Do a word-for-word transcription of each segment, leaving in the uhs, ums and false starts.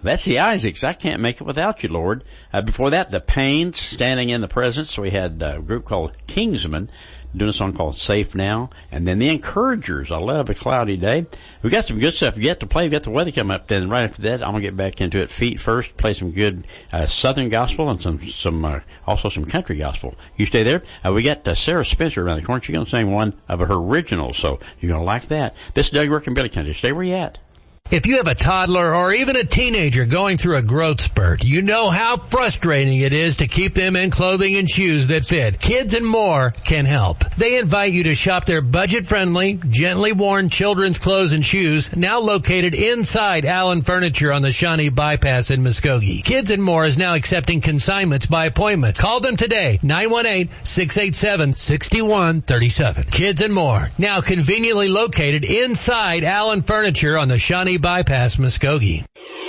That's the Isaacs. I can't make it without you, Lord. Uh, before that, the Pains, Standing in the Presence. So we had a group called Kingsman doing a song called Safe Now. And then the Encouragers. I love a cloudy day. We got some good stuff yet to play. We got the weather coming up. Then right after that, I'm going to get back into it. Feet first, play some good uh, Southern gospel and some, some uh, also some country gospel. You stay there. Uh, we got uh, Sarah Spencer around the corner. She's going to sing one of her originals, so you're going to like that. This is Doug York and Billy Country. Stay where you at. If you have a toddler or even a teenager going through a growth spurt, you know how frustrating it is to keep them in clothing and shoes that fit. Kids and More can help. They invite you to shop their budget-friendly, gently worn children's clothes and shoes, now located inside Allen Furniture on the Shawnee Bypass in Muskogee. Kids and More is now accepting consignments by appointment. Call them today, nine one eight, six eight seven, six one three seven. Kids and More, now conveniently located inside Allen Furniture on the Shawnee Bypass, Muskogee.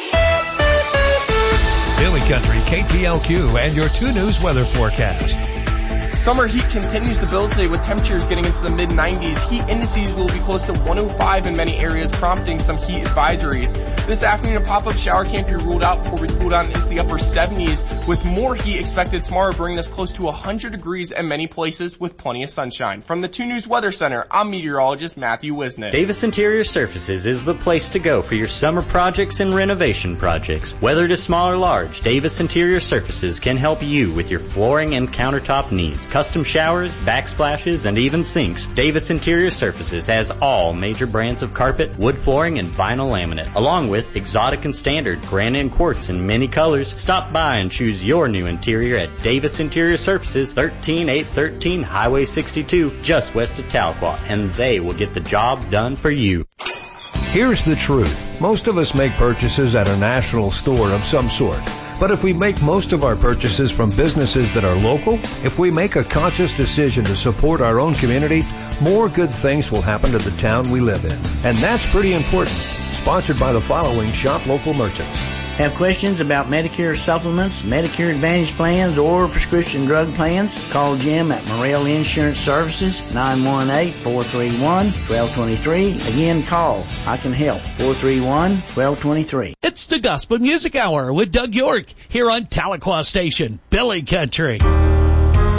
Billy Country, K P L Q, and your two News weather forecast. Summer heat continues to build today with temperatures getting into the mid nineties. Heat indices will be close to one oh five in many areas, prompting some heat advisories. This afternoon, a pop-up shower can't be ruled out before we cool down into the upper seventies, with more heat expected tomorrow, bringing us close to one hundred degrees in many places with plenty of sunshine. From the two News Weather Center, I'm meteorologist Matthew Wisnick. Davis Interior Surfaces is the place to go for your summer projects and renovation projects. Whether it is small or large, Davis Interior Surfaces can help you with your flooring and countertop needs. Custom showers, backsplashes, and even sinks. Davis Interior Surfaces has all major brands of carpet, wood flooring, and vinyl laminate, along with exotic and standard, granite and quartz in many colors. Stop by and choose your new interior at Davis Interior Surfaces, thirteen eight thirteen Highway sixty-two, just west of Tahlequah, and they will get the job done for you. Here's the truth. Most of us make purchases at a national store of some sort. But if we make most of our purchases from businesses that are local, if we make a conscious decision to support our own community, more good things will happen to the town we live in. And that's pretty important. Sponsored by the following Shop Local merchants. Have questions about Medicare supplements, Medicare Advantage plans, or prescription drug plans? Call Jim at Morrell Insurance Services, nine one eight, four three one, one two two three. Again, call. I can help. four three one, one two two three. It's the Gospel Music Hour with Doug York here on Tahlequah Station, Billy Country.